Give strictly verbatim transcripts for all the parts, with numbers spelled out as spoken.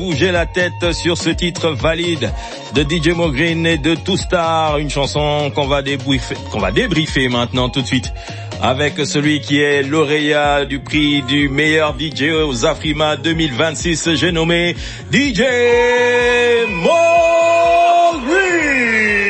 bouger la tête sur ce titre valide de D J Mo Green et de Two Star, une chanson qu'on va débriefer, qu'on va débriefer maintenant tout de suite avec celui qui est lauréat du prix du meilleur D J aux Afrima deux mille vingt-six, j'ai nommé D J Mo Green.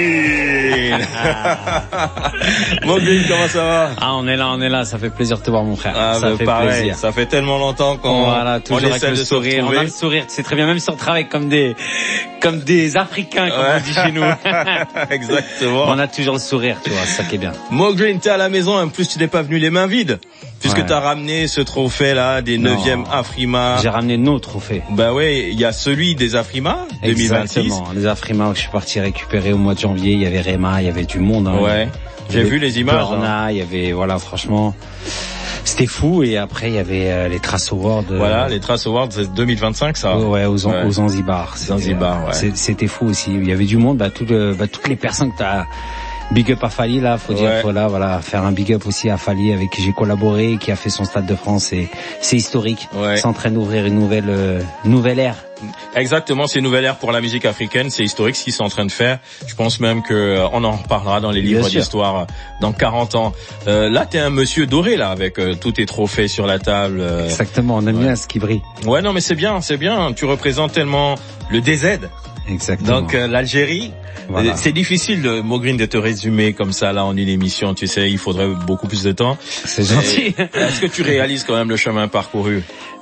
Mo Green, comment ça va? Ah, on est là, on est là, ça fait plaisir de te voir, mon frère. Ah, ça fait pareil, plaisir. Ça fait tellement longtemps qu'on voilà, on essaie essaie de de sourire. On a le sourire, c'est très bien, même si on travaille comme des, comme des Africains, comme ouais. on dit chez nous. Exactement. On a toujours le sourire, tu vois, c'est ça qui est bien. Mo Green, t'es à la maison, en plus tu n'es pas venu les mains vides, puisque ouais. t'as ramené ce trophée là des neuvième Afrima. J'ai ramené nos trophées. Bah ouais, il y a celui des Afrima deux mille vingt-six. Exactement, les Afrima que je suis parti récupérer au mois de janvier, il y avait Rema, il y avait du monde. Hein. Ouais. J'ai vu les images. Burna, hein. Il y avait, voilà, franchement, c'était fou. Et après, il y avait euh, les Trace Awards. Euh, voilà, les Trace Awards deux mille vingt-cinq, ça. Ouais, aux, ouais. aux Zanzibar. Zanzibar, ouais. C'était fou aussi. Il y avait du monde, bah, tout le, bah, toutes les personnes que t'as. Big up à Fali, là, faut dire, ouais. voilà, voilà, faire un big up aussi à Fali avec qui j'ai collaboré, qui a fait son Stade de France, et c'est historique. Ouais. C'est en train d'ouvrir une nouvelle, euh, nouvelle ère. Exactement, c'est une nouvelle ère pour la musique africaine, c'est historique ce qu'ils sont en train de faire. Je pense même que euh, on en reparlera dans les livres d'histoire euh, dans quarante ans. Euh, là, t'es un monsieur doré là, avec euh, tous tes trophées sur la table. Euh, Exactement, on aime ouais. bien ce qui brille. Ouais, non, mais c'est bien, c'est bien. Tu représentes tellement le D Z. Exactement. Donc euh, l'Algérie. Voilà. C'est difficile, de, Mo Green, de te résumer comme ça là en une émission. Tu sais, il faudrait beaucoup plus de temps. C'est gentil. Est-ce que tu réalises quand même le chemin parcouru?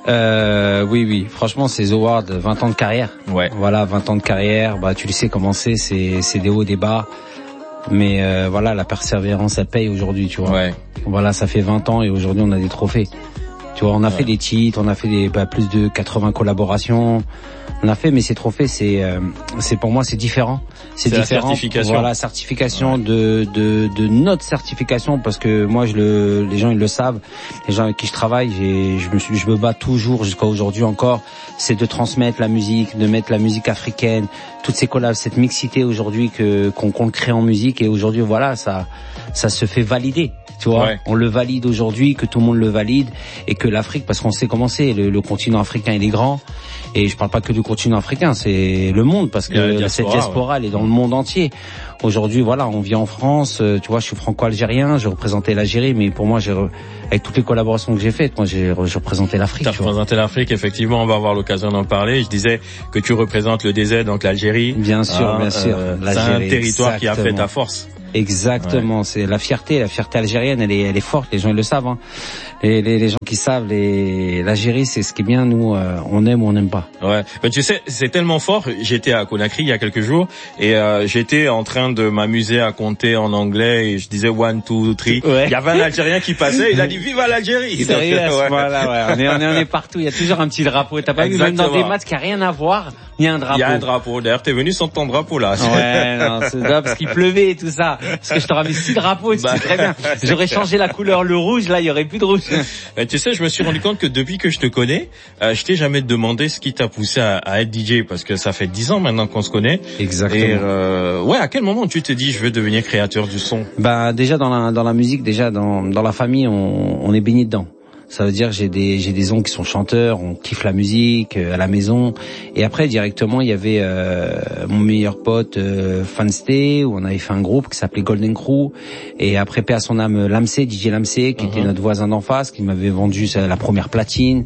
Euh, oui, oui. Franchement, ces awards, vingt ans de carrière. Ouais. Voilà, vingt ans de carrière. Bah, tu le sais comment c'est. C'est, c'est des hauts, des bas. Mais euh, voilà, la persévérance, elle paye aujourd'hui, tu vois. Ouais. Voilà, ça fait vingt ans et aujourd'hui, on a des trophées. Tu vois, on a ouais. fait des titres, on a fait des, bah, plus de quatre-vingts collaborations. On a fait, mais ces trophées, c'est, euh, c'est pour moi, c'est différent. C'est, c'est différent. La certification. Voilà, certification ouais. de, de, de notre certification, parce que moi, je le, les gens, ils le savent. Les gens avec qui je travaille, j'ai, je me suis, je me bats toujours jusqu'à aujourd'hui encore. C'est de transmettre la musique, de mettre la musique africaine, toutes ces collabs, cette mixité aujourd'hui que, qu'on, qu'on crée en musique. Et aujourd'hui, voilà, ça, ça se fait valider. Tu vois, ouais. on le valide aujourd'hui, que tout le monde le valide, et que l'Afrique, parce qu'on sait comment c'est, le, le continent africain, il est grand. Et je parle pas que du continent africain, c'est le monde, parce que diaspora, cette diaspora, ouais. elle est dans le monde entier. Aujourd'hui, voilà, on vit en France, tu vois, je suis franco-algérien, j'ai représenté l'Algérie, mais pour moi, j'ai, avec toutes les collaborations que j'ai faites, moi, j'ai, j'ai représenté l'Afrique. T'as représenté l'Afrique, effectivement, on va avoir l'occasion d'en parler. Je disais que tu représentes le D Z, donc l'Algérie. Bien sûr, ah, bien sûr. Euh, c'est un territoire exactement. Qui a fait ta force. Exactement, ouais. c'est la fierté, la fierté algérienne, elle est, elle est forte. Les gens ils le savent. Hein. Les, les, les gens qui savent, les, l'Algérie, c'est ce qui est bien. Nous, euh, on aime ou on n'aime pas. Ouais. Ben, tu sais, c'est tellement fort. J'étais à Conakry il y a quelques jours et euh, j'étais en train de m'amuser à compter en anglais et je disais one, two, three. Ouais. Il y avait un Algérien qui passait, il a dit vive l'Algérie. Sérieux, donc, ouais. Voilà, ouais. On est, on est, on est partout. Il y a toujours un petit drapeau. T'as pas vu même dans des matchs qui a rien à voir. Il y a un drapeau. Il y a un drapeau. D'ailleurs, t'es venu sans ton drapeau là. Ouais, non, c'est là parce qu'il pleuvait et tout ça. Parce que je t'aurais mis six drapeaux, et bah, c'est très bien. J'aurais changé la couleur, le rouge, là, il y aurait plus de rouge. Et tu sais, je me suis rendu compte que depuis que je te connais, euh, je t'ai jamais demandé ce qui t'a poussé à, à être D J, parce que ça fait dix ans maintenant qu'on se connaît. Exactement. Et euh, ouais, à quel moment tu te dis je veux devenir créateur du son? Bah déjà dans la dans la musique, déjà dans dans la famille, on, on est baigné dedans. Ça veut dire j'ai des j'ai des oncles qui sont chanteurs, on kiffe la musique euh, à la maison. Et après directement il y avait euh, mon meilleur pote euh, Fanstay, où on avait fait un groupe qui s'appelait Golden Crew. Et après paix à son âme, Lamsé, D J Lamsé, qui uh-huh. était notre voisin d'en face, qui m'avait vendu la première platine.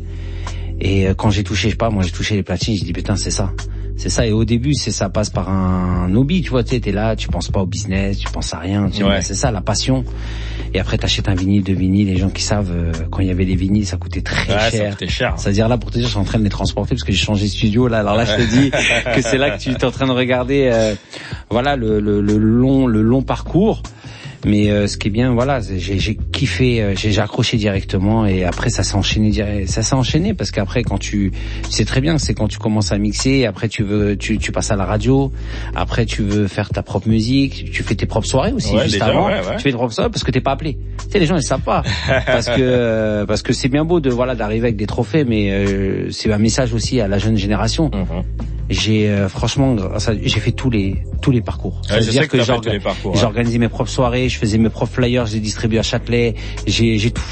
Et euh, quand j'ai touché, je sais pas, moi j'ai touché les platines, j'ai dit putain c'est ça. C'est ça, et au début, c'est ça passe par un hobby, tu vois, tu sais, t'es là, tu penses pas au business, tu penses à rien, tu ouais. vois, c'est ça, la passion. Et après, t'achètes un vinyle, deux vinyles, les gens qui savent, euh, quand il y avait les vinyles, ça coûtait très ouais, cher. Ça coûtait cher. C'est-à-dire là, pour te dire, je suis en train de les transporter parce que j'ai changé de studio, là, alors là, je te dis que c'est là que tu es en train de regarder, euh, voilà, le, le, le long, le long parcours. Mais euh, ce qui est bien, voilà, j'ai, j'ai kiffé, euh, j'ai, j'ai accroché directement et après ça s'est enchaîné, ça s'est enchaîné parce qu'après quand tu, tu sais très bien que c'est quand tu commences à mixer, après tu veux, tu, tu passes à la radio, après tu veux faire ta propre musique, tu fais tes propres soirées aussi ouais, juste déjà, avant, ouais, ouais. tu fais tes propres soirées parce que t'es pas appelé. Tu sais les gens ils savent pas parce que euh, parce que c'est bien beau de voilà d'arriver avec des trophées, mais euh, c'est un message aussi à la jeune génération. Mm-hmm. J'ai euh, franchement j'ai fait tous les tous les parcours. Ouais, je sais que, que j'organ... parcours, j'ai ouais. organisé mes propres soirées, je faisais mes propres flyers, je les distribuais à Châtelet, j'ai j'ai tout fait.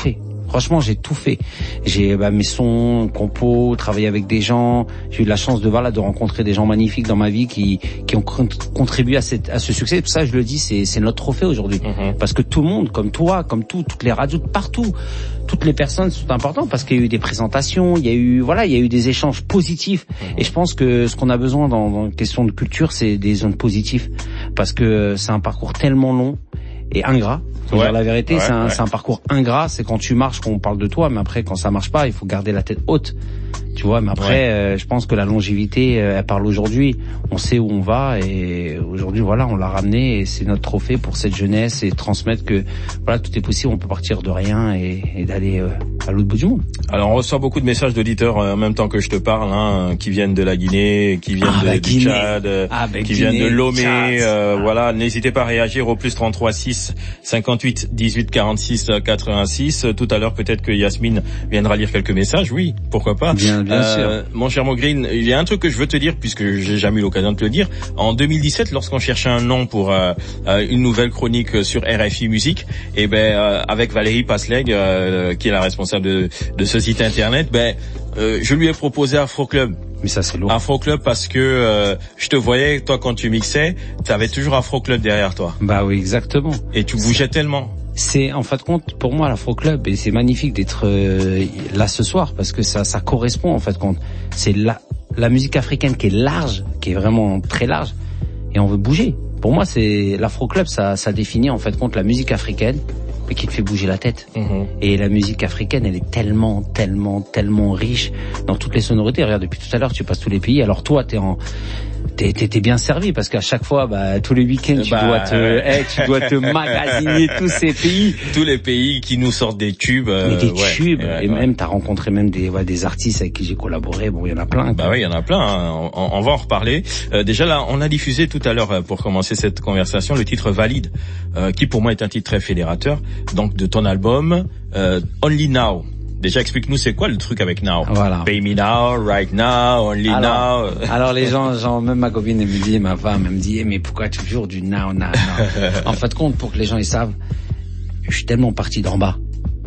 Franchement, j'ai tout fait. J'ai bah, mes sons, compos, travaillé avec des gens. J'ai eu la chance de voilà de rencontrer des gens magnifiques dans ma vie qui qui ont contribué à cette à ce succès. Tout ça, je le dis, c'est c'est notre trophée aujourd'hui. Mm-hmm. Parce que tout le monde, comme toi, comme tout, toutes les radios, partout, toutes les personnes sont importantes parce qu'il y a eu des présentations, il y a eu voilà, il y a eu des échanges positifs. Mm-hmm. Et je pense que ce qu'on a besoin dans, dans une question de culture, c'est des zones positives parce que c'est un parcours tellement long et ingrat. Faut ouais, dire la vérité, ouais, c'est, un, ouais. c'est un parcours ingrat. C'est quand tu marches qu'on parle de toi, mais après quand ça marche pas, il faut garder la tête haute. Tu vois, mais après, ouais. euh, je pense que la longévité, euh, elle parle aujourd'hui. On sait où on va et aujourd'hui, voilà, on l'a ramené et c'est notre trophée pour cette jeunesse et transmettre que voilà, tout est possible. On peut partir de rien et, et d'aller euh, à l'autre bout du monde. Alors, on reçoit beaucoup de messages d'auditeurs euh, en même temps que je te parle, hein, qui viennent de la Guinée, qui viennent ah, de, la du Guinée. Tchad, ah, ben, qui Guinée, viennent de Lomé. Euh, ah. Voilà, n'hésitez pas à réagir au plus trente-trois six cinquante-huit dix-huit quarante-six quatre-vingt-six. Tout à l'heure, peut-être que Yasmine viendra lire quelques messages. Oui, pourquoi pas. Bien, bien euh, sûr. Mon cher Mogreen, il y a un truc que je veux te dire puisque j'ai jamais eu l'occasion de te le dire. En deux mille dix-sept, lorsqu'on cherchait un nom pour euh, une nouvelle chronique sur R F I Musique, et ben euh, avec Valérie Pasleg, euh, qui est la responsable de, de ce site internet, ben euh, je lui ai proposé Afro Club. Mais ça c'est lourd. Afro Club parce que euh, je te voyais, toi quand tu mixais, tu avais toujours Afro Club derrière toi. Bah oui, exactement. Et tu bougeais c'est... tellement. C'est en fin de compte pour moi l'Afro Club et c'est magnifique d'être euh, là ce soir parce que ça ça correspond en fin de compte. C'est la la musique africaine qui est large, qui est vraiment très large et on veut bouger. Pour moi, c'est l'Afro Club, ça ça définit en fin de compte la musique africaine mais qui te fait bouger la tête. Mmh. Et la musique africaine, elle est tellement tellement tellement riche dans toutes les sonorités. Regarde, depuis tout à l'heure, tu passes tous les pays. Alors toi, t'es en T'es, t'es, t'es bien servi parce qu'à chaque fois, bah, tous les week-ends, tu bah, dois te, ouais. hey, tu dois te magasiner tous ces pays. Tous les pays qui nous sortent des tubes. Euh, Mais des ouais, tubes. Ouais, et ouais. même, t'as rencontré même des, ouais, des artistes avec qui j'ai collaboré. Bon, il y en a plein. Bah oui, il y en a plein. Hein. On, on va en reparler. Euh, déjà là, on a diffusé tout à l'heure, pour commencer cette conversation, le titre Valide, euh, qui pour moi est un titre très fédérateur. Donc, de ton album, euh, Only Now. Déjà, explique-nous, c'est quoi le truc avec Now? Voilà. Pay me now, right now, only alors, now. Alors les gens, genre, même ma copine, elle me dit, ma femme, elle me dit, mais pourquoi toujours du now, now, now? En fait de compte, pour que les gens ils savent, je suis tellement parti d'en bas.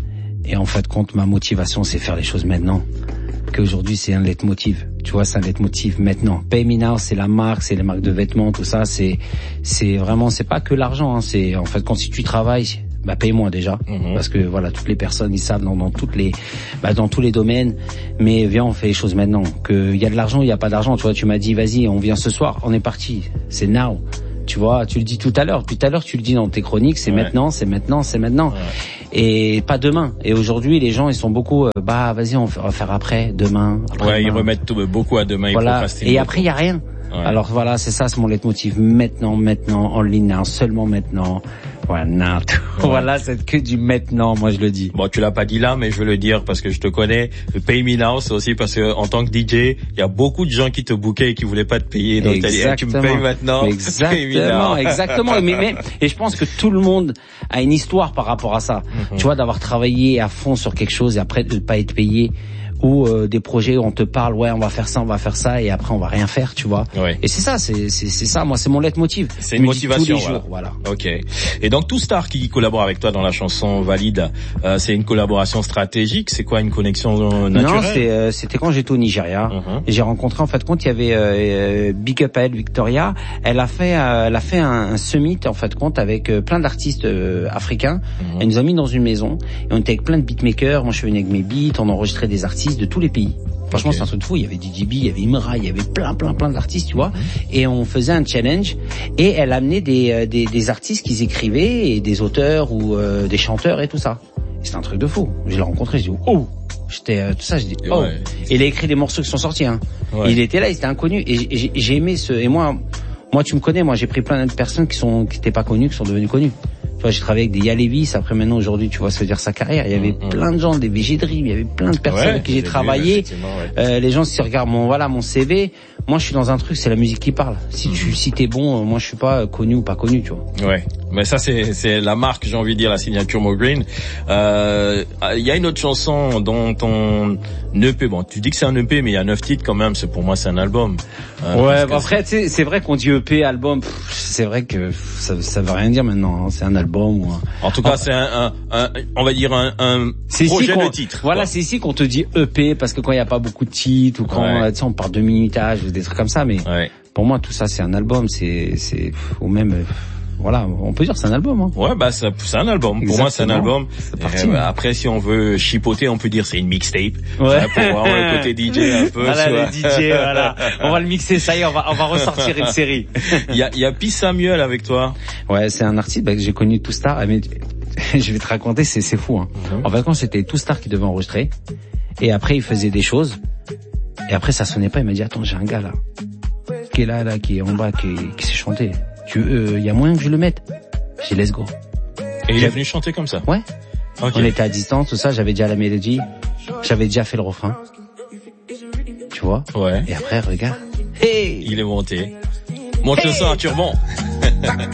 Et en fait de compte, ma motivation, c'est faire les choses maintenant. Qu'aujourd'hui, c'est un leitmotiv. Tu vois, c'est un leitmotiv maintenant. Pay me now, c'est la marque, c'est les marques de vêtements, tout ça, c'est, c'est vraiment, c'est pas que l'argent, hein, c'est, en fait, quand si tu travailles, bah paye-moi déjà, mmh. parce que voilà, toutes les personnes ils savent dans, dans toutes les, bah dans tous les domaines. Mais viens, on fait les choses maintenant. Que il y a de l'argent, il y a pas d'argent. Tu vois, tu m'as dit vas-y, on vient ce soir, on est parti. C'est now. Tu vois, tu le dis tout à l'heure. Tout à l'heure, tu le dis dans tes chroniques. C'est ouais. maintenant, c'est maintenant, c'est maintenant. Ouais. Et pas demain. Et aujourd'hui, les gens ils sont beaucoup, euh, bah vas-y, on va faire après, demain. Après ouais, demain. Ils remettent tout, beaucoup à demain. Voilà. Et après, il y a rien. Ouais. Alors voilà, c'est ça, c'est mon leitmotiv. Maintenant, maintenant, en ligne, now, seulement maintenant. Voilà, now. Ouais. Voilà, c'est que du maintenant, moi je le dis. Bon, tu l'as pas dit là, mais je veux le dire parce que je te connais. Le Pay Me Now, c'est aussi parce que en tant que D J, il y a beaucoup de gens qui te bookaient et qui voulaient pas te payer. Donc t'as dit, hey, tu me payes maintenant. Exactement, exactement. mais, mais, et je pense que tout le monde a une histoire par rapport à ça. Mm-hmm. Tu vois, d'avoir travaillé à fond sur quelque chose et après de pas être payé. Ou euh, des projets où on te parle, ouais, on va faire ça, on va faire ça, et après on va rien faire, tu vois. Ouais. Et c'est ça, c'est c'est c'est ça. Moi, c'est mon leitmotiv. C'est une motivation, tous les jours, voilà. voilà. Ok. Et donc Two Star qui collabore avec toi dans la chanson Valide, euh, c'est une collaboration stratégique. C'est quoi, une connexion naturelle? Non, c'est, euh, c'était quand j'étais au Nigeria. Uh-huh. Et j'ai rencontré en fait compte, il y avait euh, Big Up à elle, Victoria. Elle a fait, euh, elle a fait un, un summit en fait compte avec euh, plein d'artistes euh, africains. Uh-huh. Elle nous a mis dans une maison et on était avec plein de beatmakers. Moi, je suis venu avec mes beats, on enregistrait des artistes de tous les pays. Franchement, okay. C'est un truc de fou. Il y avait D J B, il y avait Imra, il y avait plein, plein, plein d'artistes, tu vois. Mm-hmm. Et on faisait un challenge. Et elle amenait des, euh, des, des artistes qui écrivaient et des auteurs ou euh, des chanteurs et tout ça. Et c'était un truc de fou. Je l'ai rencontré, je dis oh. J'étais euh, tout ça, je dis oh. Ouais. Et il a écrit des morceaux qui sont sortis. Hein. Ouais. Il était là, il était inconnu. Et j'ai, j'ai aimé ce. Et moi, moi, tu me connais. Moi, j'ai pris plein de personnes qui sont qui n'étaient pas connues, qui sont devenues connues. Tu vois, j'ai travaillé avec des Yalevis, après maintenant aujourd'hui, tu vois, ça veut dire sa carrière. Il y avait mmh, plein de gens, des V G Dream, il y avait plein de personnes ouais, avec qui j'ai travaillé. Ouais. Euh, les gens, s'ils regardent mon, voilà, mon C V, moi je suis dans un truc, c'est la musique qui parle. Si mm-hmm. tu si t'es bon, moi je suis pas connu ou pas connu, tu vois. Ouais. Mais ça c'est c'est la marque, j'ai envie de dire, la signature Mo Green. Euh il y a une autre chanson dont ton E P, bon, tu dis que c'est un E P mais il y a neuf titres quand même, c'est pour moi c'est un album. Euh, ouais, bah après tu sais, c'est vrai qu'on dit E P, album, pff, c'est vrai que ça ça veut rien dire maintenant, hein. C'est un album ou un... En tout cas, c'est un, un, un on va dire un, un projet de titre. Voilà, quoi. C'est ici qu'on te dit E P parce que quand il y a pas beaucoup de titres ou quand ouais. tu sais on parle de minutage ou des trucs comme ça, mais ouais. pour moi tout ça c'est un album, c'est c'est ou même voilà, on peut dire que c'est un album. Hein. Ouais, bah c'est, c'est un album. Exactement. Pour moi, c'est un album. C'est euh, après, si on veut chipoter, on peut dire c'est une mixtape. Ouais. Pour voir le côté D J un peu. Voilà, le D J, voilà. On va le mixer, ça y est, on va, on va ressortir une série. Il y a, il y a P. Samuel avec toi. Ouais, c'est un artiste bah, que j'ai connu Two Star. Mais je vais te raconter, c'est, c'est fou. Hein. Mm-hmm. En fait, quand c'était Two Star qui devait enregistrer, et après il faisait des choses, et après ça sonnait pas. Il m'a dit attends, j'ai un gars là, qui est là, là, qui est en bas, qui, qui sait chanter. Tu, euh, y a moyen que je le mette? J'ai let's go. Et il est venu chanter comme ça? Ouais. Okay. On était à distance, tout ça, j'avais déjà la mélodie, j'avais déjà fait le refrain. Tu vois? Ouais. Et après, regarde. Hey! Il est monté. Monte hey! Le son, Turban.